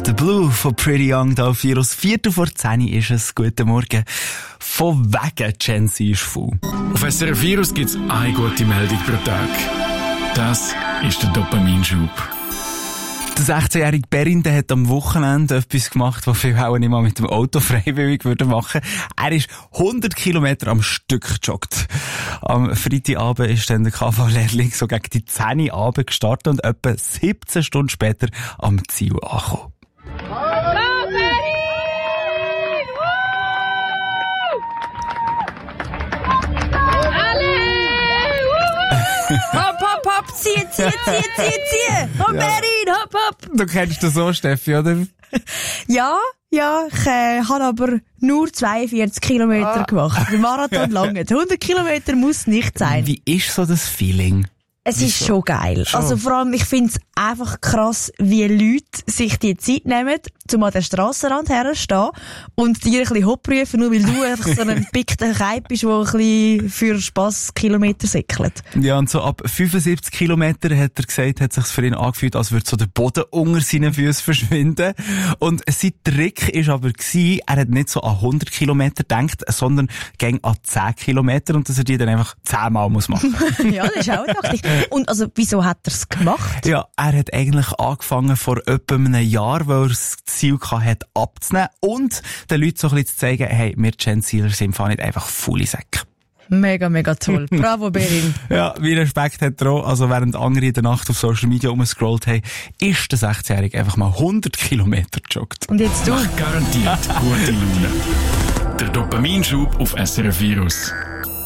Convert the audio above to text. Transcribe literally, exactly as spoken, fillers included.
The Blue von Pretty Young da auf Virus. Viertel vor zehn ist es. Guten Morgen. Von wegen Gen Z ist voll. Auf S R F Virus gibt es eine gute Meldung pro Tag. Das ist der Dopaminschub. Der sechzehnjährige Berin, der hat am Wochenende etwas gemacht, was viele auch nicht mal mit dem Auto freiwillig würden machen. Er ist hundert Kilometer am Stück gejoggt. Am Freitagabend ist dann der K V-Lehrling so gegen die zehn Uhr Abend gestartet und etwa siebzehn Stunden später am Ziel angekommen. Hopp, hopp, hopp, zieh, zieh, zieh, zieh, zieh. Hopp, Berin, hopp, hopp. Du kennst das so, Steffi, oder? Ja, ja, ich äh, habe aber nur zweiundvierzig Kilometer ah. gemacht. Der Marathon lange. hundert Kilometer muss nicht sein. Wie ist so das Feeling? Es ist schon geil. Schon. Also vor allem, ich finde es einfach krass, wie Leute sich die Zeit nehmen, um an den Strassenrand herzustehen und dir ein bisschen Hopp rufen, nur weil du einfach so ein pickter Keib bist, der ein bisschen für Spass Kilometer säckelt. Ja, und so ab fünfundsiebzig Kilometer, hat er gesagt, hat sich's für ihn angefühlt, als würde so der Boden unter seinen Füßen verschwinden. Und sein Trick ist aber gewesen, er hat nicht so an hundert Kilometer gedacht, sondern ging an zehn Kilometer und dass er die dann einfach zehnmal muss machen. Ja, das ist auch eine Taktik. Und also, wieso hat er es gemacht? Ja, er hat eigentlich angefangen vor etwa einem Jahr, weil er das Ziel hatte, abzunehmen und den Leuten so ein bisschen zu zeigen, hey, wir Gen Zler sind einfach nicht einfach faule Säcke. Mega, mega toll. Bravo, Berin. Ja, wie Respekt hat er auch. Also, während andere in der Nacht auf Social Media rumgescrollt haben, ist der sechzehnjährige einfach mal hundert Kilometer gejoggt. Und jetzt du? Garantiert gute Laune. Der Dopaminschub auf S R F Virus.